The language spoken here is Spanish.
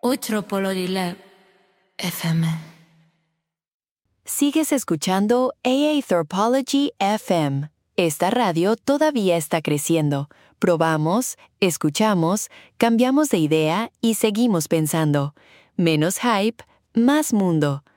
Utropologile FM. Sigues escuchando AA Anthropology FM. Esta radio todavía está creciendo. Probamos, escuchamos, cambiamos de idea y seguimos pensando. Menos hype, más mundo.